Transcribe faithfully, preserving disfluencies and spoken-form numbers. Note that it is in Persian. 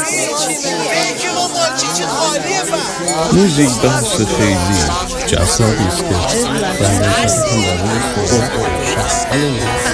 موزیک بحث خیلی جذابی است که برای شخص